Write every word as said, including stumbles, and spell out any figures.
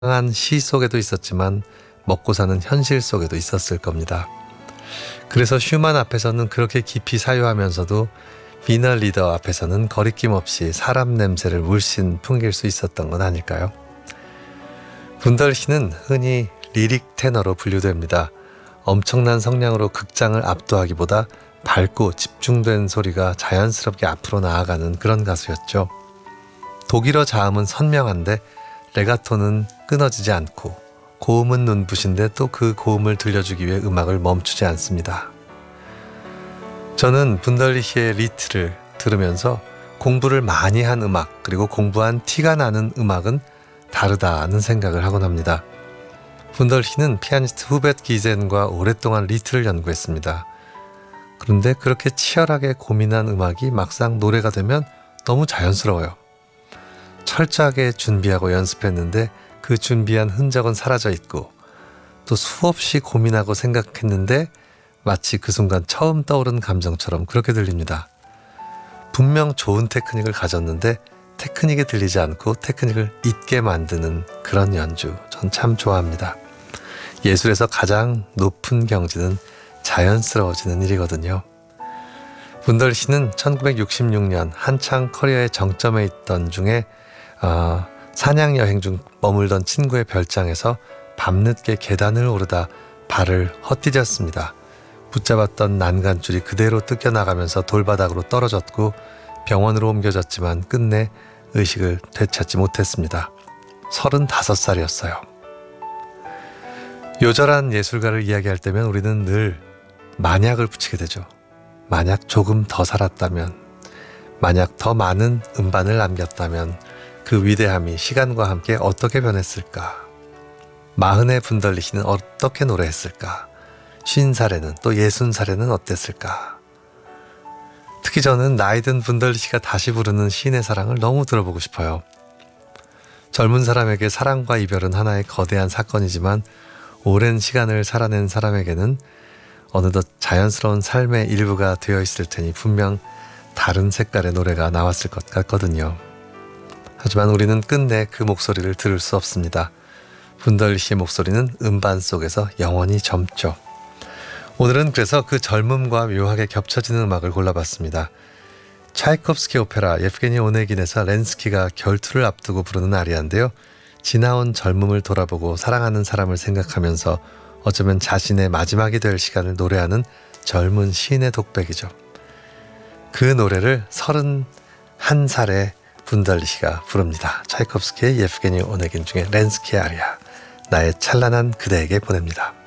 다양한 시 속에도 있었지만 먹고 사는 현실 속에도 있었을 겁니다. 그래서 슈만 앞에서는 그렇게 깊이 사유하면서도 비너 리더 앞에서는 거리낌 없이 사람 냄새를 물씬 풍길 수 있었던 건 아닐까요? 분덜히는 흔히 리릭 테너로 분류됩니다. 엄청난 성량으로 극장을 압도하기보다 밝고 집중된 소리가 자연스럽게 앞으로 나아가는 그런 가수였죠. 독일어 자음은 선명한데 레가토는 끊어지지 않고 고음은 눈부신데 또 그 고음을 들려주기 위해 음악을 멈추지 않습니다. 저는 분덜리히의 리트를 들으면서 공부를 많이 한 음악 그리고 공부한 티가 나는 음악은 다르다는 생각을 하곤 합니다. 분덜히는 피아니스트 후벳 기젠과 오랫동안 리트를 연구했습니다. 그런데 그렇게 치열하게 고민한 음악이 막상 노래가 되면 너무 자연스러워요. 철저하게 준비하고 연습했는데 그 준비한 흔적은 사라져 있고 또 수없이 고민하고 생각했는데 마치 그 순간 처음 떠오른 감정처럼 그렇게 들립니다. 분명 좋은 테크닉을 가졌는데 테크닉이 들리지 않고 테크닉을 잊게 만드는 그런 연주, 전 참 좋아합니다. 예술에서 가장 높은 경지는 자연스러워지는 일이거든요. 분덜히는 천구백육십육 년 한창 커리어의 정점에 있던 중에 어, 사냥 여행 중 머물던 친구의 별장에서 밤늦게 계단을 오르다 발을 헛디뎠습니다. 붙잡았던 난간줄이 그대로 뜯겨나가면서 돌바닥으로 떨어졌고 병원으로 옮겨졌지만 끝내 의식을 되찾지 못했습니다. 서른다섯 살이었어요. 요절한 예술가를 이야기할 때면 우리는 늘 만약을 붙이게 되죠. 만약 조금 더 살았다면, 만약 더 많은 음반을 남겼다면 그 위대함이 시간과 함께 어떻게 변했을까? 마흔의 분덜리히는 어떻게 노래했을까? 쉰 살에는 또 예순 살에는 어땠을까? 특히 저는 나이든 분덜리히가 다시 부르는 시인의 사랑을 너무 들어보고 싶어요. 젊은 사람에게 사랑과 이별은 하나의 거대한 사건이지만 오랜 시간을 살아낸 사람에게는 어느덧 자연스러운 삶의 일부가 되어 있을 테니 분명 다른 색깔의 노래가 나왔을 것 같거든요. 하지만 우리는 끝내 그 목소리를 들을 수 없습니다. 분덜리히의 목소리는 음반 속에서 영원히 젊죠. 오늘은 그래서 그 젊음과 묘하게 겹쳐지는 음악을 골라봤습니다. 차이콥스키 오페라 예프게니 오네긴에서 렌스키가 결투를 앞두고 부르는 아리아인데요. 지나온 젊음을 돌아보고 사랑하는 사람을 생각하면서 어쩌면 자신의 마지막이 될 시간을 노래하는 젊은 시인의 독백이죠. 그 노래를 서른한 살의 분덜리히가 부릅니다. 차이콥스키의 예프게니 오네긴 중에 렌스키의 아리아, 나의 찬란한 그대에게 보냅니다.